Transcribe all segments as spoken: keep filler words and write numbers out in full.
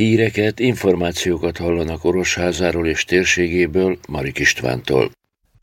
Híreket, információkat hallanak Orosházáról és térségéből Marik Istvántól.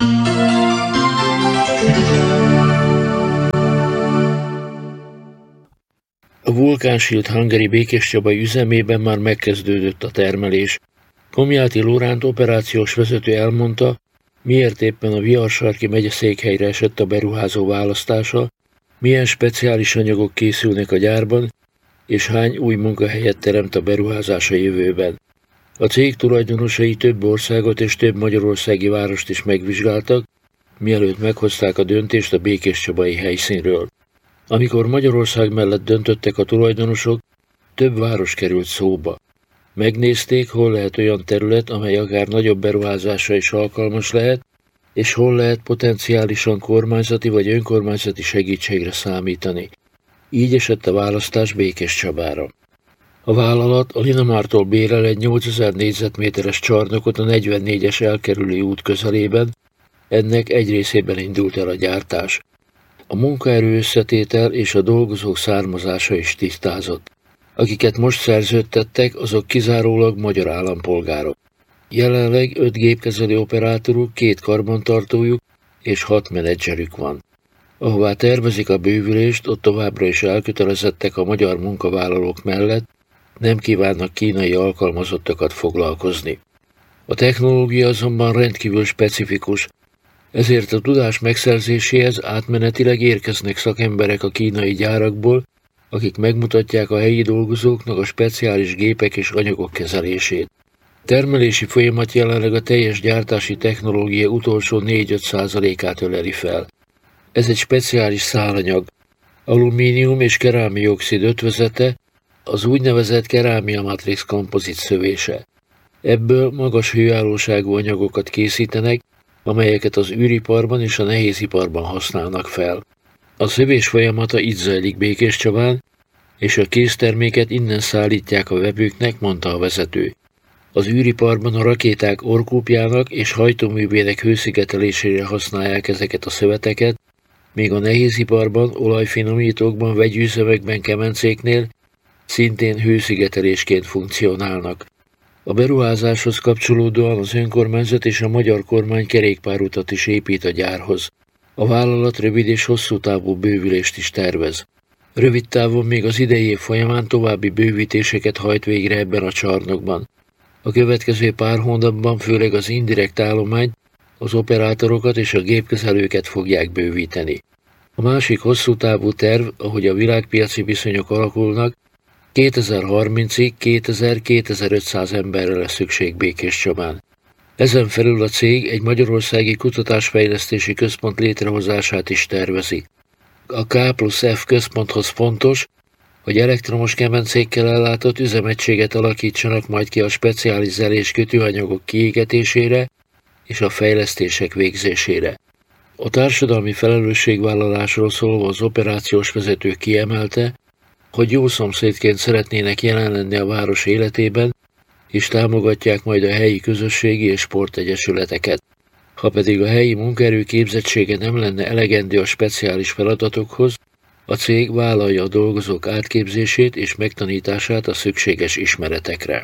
A Vulcan Shield Hungary Békéscsabai üzemében már megkezdődött a termelés. Komjáti Lóránt operációs vezető elmondta, miért éppen a Viharsarki megyeszékhelyre esett a beruházó választása, milyen speciális anyagok készülnek a gyárban, és hány új munkahelyet teremt a beruházás a jövőben. A cég tulajdonosai több országot és több magyarországi várost is megvizsgáltak, mielőtt meghozták a döntést a békéscsabai helyszínről. Amikor Magyarország mellett döntöttek a tulajdonosok, több város került szóba. Megnézték, hol lehet olyan terület, amely akár nagyobb beruházásra is alkalmas lehet, és hol lehet potenciálisan kormányzati vagy önkormányzati segítségre számítani. Így esett a választás Békéscsabára. A vállalat a Linamártól bérel egy nyolcezer négyzetméteres csarnokot a negyvennégyes elkerülő út közelében, ennek egy részében indult el a gyártás. A munkaerő összetétel és a dolgozók származása is tisztázott. Akiket most szerződtettek, azok kizárólag magyar állampolgárok. Jelenleg öt gépkezelő operátoruk, két karbantartójuk és hat menedzserük van. Ahová tervezik a bővülést, ott továbbra is elkötelezettek a magyar munkavállalók mellett, nem kívánnak kínai alkalmazottakat foglalkozni. A technológia azonban rendkívül specifikus, ezért a tudás megszerzéséhez átmenetileg érkeznek szakemberek a kínai gyárakból, akik megmutatják a helyi dolgozóknak a speciális gépek és anyagok kezelését. A termelési folyamat jelenleg a teljes gyártási technológia utolsó négy-öt százalékát öleli fel. Ez egy speciális szálanyag, alumínium és kerámioxid ötvözete, az úgynevezett kerámia matrix kompozit szövése. Ebből magas hőállóságú anyagokat készítenek, amelyeket az űriparban és a nehéziparban használnak fel. A szövés folyamata itt zajlik Békéscsabán, és a készterméket innen szállítják a vevőknek, mondta a vezető. Az űriparban a rakéták orrkúpjának és hajtóművének hőszigetelésére használják ezeket a szöveteket, míg a nehéziparban, olajfinomítókban, vegyüzemekben, kemencéknél szintén hőszigetelésként funkcionálnak. A beruházáshoz kapcsolódóan az önkormányzat és a magyar kormány kerékpárutat is épít a gyárhoz. A vállalat rövid és hosszú távú bővülést is tervez. Rövid távon még az idei év folyamán további bővítéseket hajt végre ebben a csarnokban. A következő pár hónapban főleg az indirekt állományt, az operátorokat és a gépkezelőket fogják bővíteni. A másik hosszú távú terv, ahogy a világpiaci viszonyok alakulnak, kétezer-harmincig kétezer-kétezer-ötszáz emberre lesz szükség Békéscsabán. Ezen felül a cég egy magyarországi kutatásfejlesztési központ létrehozását is tervezi. A K plusz F központhoz fontos, hogy elektromos kemencékkel ellátott üzemegységet alakítsanak majd ki a speciális zelés kötőanyagok kiégetésére és a fejlesztések végzésére. A társadalmi felelősségvállalásról szólva az operációs vezető kiemelte, hogy jó szomszédként szeretnének jelen lenni a város életében, és támogatják majd a helyi közösségi és sportegyesületeket. Ha pedig a helyi munkaerő képzettsége nem lenne elegendő a speciális feladatokhoz, a cég vállalja a dolgozók átképzését és megtanítását a szükséges ismeretekre.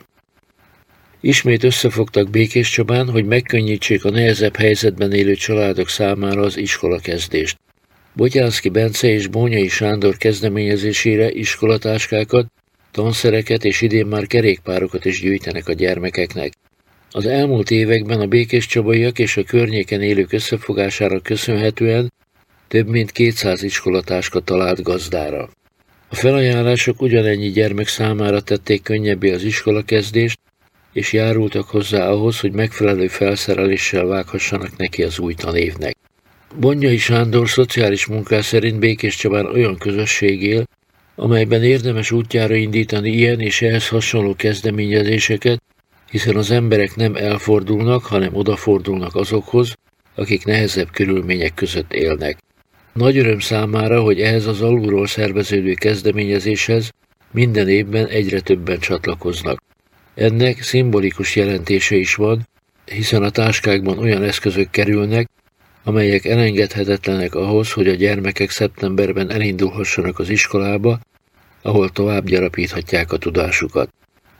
Ismét összefogtak Békéscsabán, hogy megkönnyítsék a nehezebb helyzetben élő családok számára az iskolakezdést. Botyánszky Bence és Bónyai Sándor kezdeményezésére iskolatáskákat, tanszereket és idén már kerékpárokat is gyűjtenek a gyermekeknek. Az elmúlt években a békéscsabaiak és a környéken élők összefogására köszönhetően több mint kétszáz iskolatáska talált gazdára. A felajánlások ugyanennyi gyermek számára tették könnyebbé az iskolakezdést, és járultak hozzá ahhoz, hogy megfelelő felszereléssel vághassanak neki az új tanévnek. Bónyai Sándor szociális munkás szerint Békéscsabán olyan közösség él, amelyben érdemes útjára indítani ilyen és ehhez hasonló kezdeményezéseket, hiszen az emberek nem elfordulnak, hanem odafordulnak azokhoz, akik nehezebb körülmények között élnek. Nagy öröm számára, hogy ehhez az alulról szerveződő kezdeményezéshez minden évben egyre többen csatlakoznak. Ennek szimbolikus jelentése is van, hiszen a táskákban olyan eszközök kerülnek, amelyek elengedhetetlenek ahhoz, hogy a gyermekek szeptemberben elindulhassanak az iskolába, ahol tovább gyarapíthatják a tudásukat.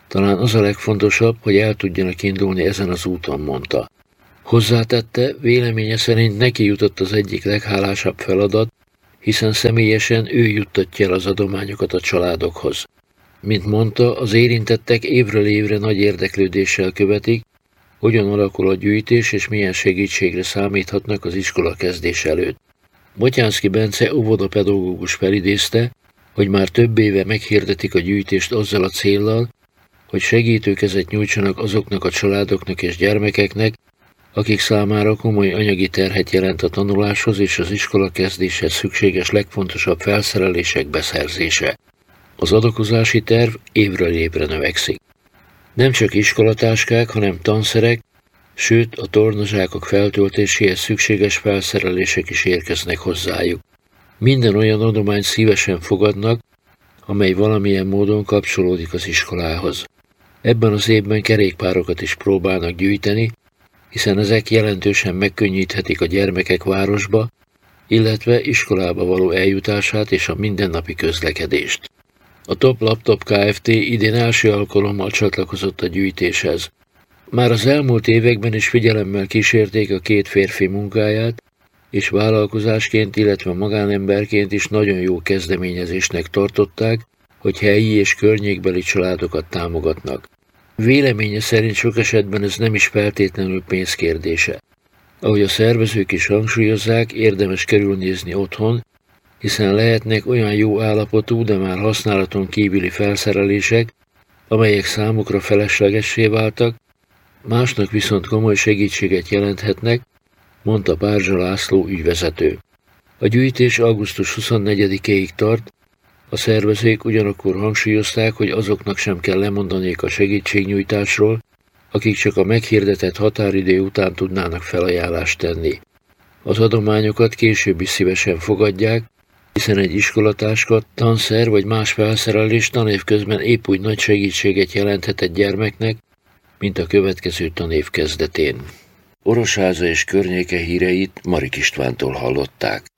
Talán az a legfontosabb, hogy el tudjanak indulni ezen az úton, mondta. Hozzátette, véleménye szerint neki jutott az egyik leghálásabb feladat, hiszen személyesen ő juttatja el az adományokat a családokhoz. Mint mondta, az érintettek évről évre nagy érdeklődéssel követik, hogyan alakul a gyűjtés és milyen segítségre számíthatnak az iskola kezdés előtt. Botyánszky Bence óvodapedagógus felidézte, hogy már több éve meghirdetik a gyűjtést azzal a céllal, hogy segítőkezet nyújtsanak azoknak a családoknak és gyermekeknek, akik számára komoly anyagi terhet jelent a tanuláshoz és az iskola kezdéshez szükséges legfontosabb felszerelések beszerzése. Az adakozási terv évről évre növekszik. Nem csak iskolatáskák, hanem tanszerek, sőt a tornazsákok feltöltéséhez szükséges felszerelések is érkeznek hozzájuk. Minden olyan adományt szívesen fogadnak, amely valamilyen módon kapcsolódik az iskolához. Ebben az évben kerékpárokat is próbálnak gyűjteni, hiszen ezek jelentősen megkönnyíthetik a gyermekek városba, illetve iskolába való eljutását és a mindennapi közlekedést. A Top Laptop Kft. Idén első alkalommal csatlakozott a gyűjtéshez. Már az elmúlt években is figyelemmel kísérték a két férfi munkáját, és vállalkozásként, illetve magánemberként is nagyon jó kezdeményezésnek tartották, hogy helyi és környékbeli családokat támogatnak. Véleménye szerint sok esetben ez nem is feltétlenül pénzkérdése. Ahogy a szervezők is hangsúlyozzák, érdemes körülnézni otthon, hiszen lehetnek olyan jó állapotú, de már használaton kívüli felszerelések, amelyek számukra feleslegessé váltak, másnak viszont komoly segítséget jelenthetnek, mondta Bárzsa László ügyvezető. A gyűjtés augusztus huszonnegyedikéig tart, a szervezők ugyanakkor hangsúlyozták, hogy azoknak sem kell lemondaniuk a segítségnyújtásról, akik csak a meghirdetett határidő után tudnának felajánlást tenni. Az adományokat később is szívesen fogadják, hiszen egy iskolatáska, tanszer vagy más felszerelés tanév közben épp úgy nagy segítséget jelenthet egy gyermeknek, mint a következő tanév kezdetén. Orosháza és környéke híreit Marik Istvántól hallották.